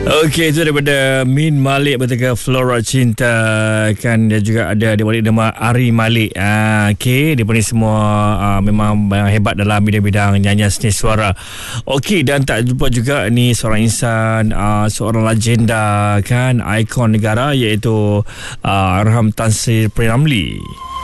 Okey, itu daripada Min Malik berteka Flora Cinta. Kan dia juga ada di balik nama Ari Malik. Okey, dia ni semua memang hebat dalam bidang-bidang nyanyian seni suara. Okey, dan tak lupa juga ni seorang insan, seorang legenda kan, ikon negara, iaitu Arham Tan Sri P. Ramlee.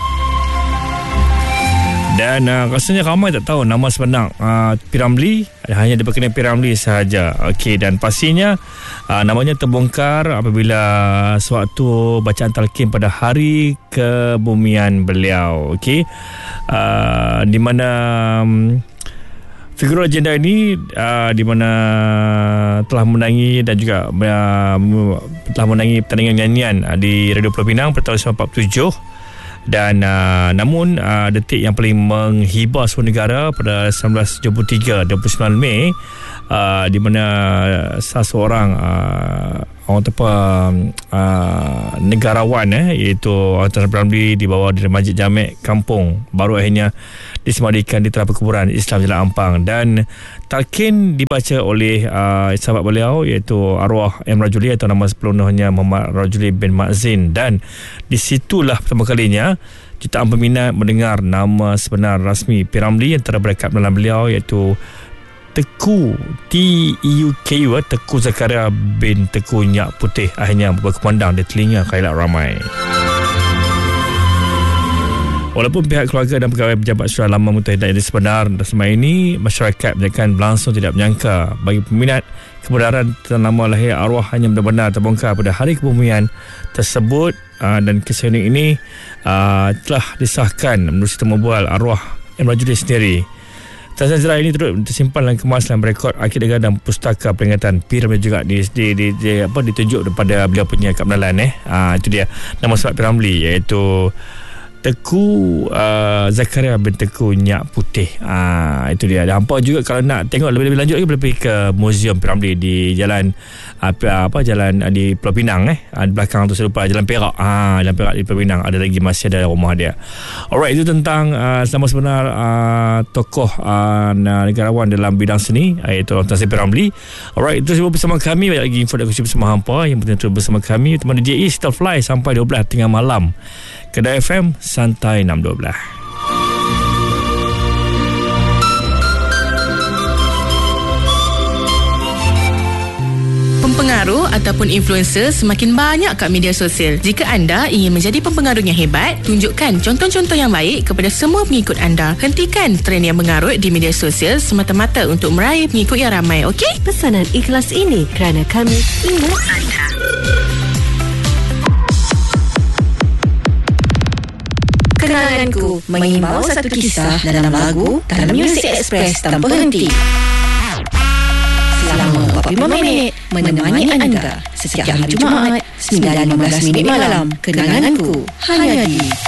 Dan rasanya ramai tak tahu nama sebenar P. Ramlee, hanya diperkenal P. Ramlee sahaja. Okey, dan pastinya namanya terbongkar apabila sewaktu bacaan talqin pada hari kebumian beliau. Okey, di mana figur legenda ini di mana telah menangi dan juga telah menangi pertandingan nyanyian di Radio Pulau Pinang pada tahun 1947. Dan namun detik yang paling menghibah seluruh negara pada 1973 29 Mei, di mana salah seorang negarawan iaitu Tan Sri Ramlee dibawa dari Masjid Jamek Kampung baru akhirnya disemadikan di telah perkuburan Islam Jalan Ampang, dan talqin dibaca oleh sahabat beliau iaitu arwah M. Rajuli atau nama sepenuhnya Muhammad Rajuli bin Mazzin. Dan di situlah pertama kalinya jutaan peminat mendengar nama sebenar rasmi P. Ramlee yang terberkap dalam beliau, iaitu Teuku T-E-U-K-U Teuku Zakaria bin Teuku Nyak Putih akhirnya berkumandang di telinga khairat ramai. Walaupun pihak keluarga dan pegawai pejabat sudah lama mengetahui yang sebenar semasa ini, masyarakat akan berlangsung tidak menyangka bagi peminat kebenaran tentang nama lahir arwah hanya benar-benar terbongkar pada hari kebumian tersebut. Dan kisah ini telah disahkan menurut sistem mobil arwah M. Rajuli sendiri. Tazan sejarah ini turut tersimpan dan kemas dalam rekod Akhir Negara dan Pustaka Peringatan P. Ramlee juga ditunjuk daripada beliau punya kebenaran. Itu dia nama sebab P. Ramlee, iaitu Teuku Zakaria bin Teuku Nyak Putih. Itu dia. Dan hampa juga kalau nak tengok lebih-lebih lanjut lagi, boleh pergi ke Museum P. Ramlee di jalan jalan di Pulau Pinang di belakang tu, saya lupa, Jalan Perak. Jalan Perak di Pulau Pinang, ada lagi, masih ada rumah dia. Alright, itu tentang nama sebenar tokoh negarawan dalam bidang seni, iaitu Tan Sri P. Ramlee. Alright, itu semua bersama kami. Banyak lagi info dan kongsi bersama hampa yang betul-betul bersama kami teman DJ Still Fly sampai 12 tengah malam. Kedai FM Santai 612. Pempengaruh ataupun influencer semakin banyak kat media sosial. Jika anda ingin menjadi pempengaruh yang hebat, tunjukkan contoh-contoh yang baik kepada semua pengikut anda. Hentikan trend yang mengarut di media sosial semata-mata untuk meraih pengikut yang ramai, okey? Pesanan ikhlas ini kerana kami ingat anda. Kenanganku mengimbau satu kisah dalam lagu dalam Music Express tanpa henti. Selama 45 minit menemani anda setiap hari Jumaat 9.15 malam. Kenanganku hanya di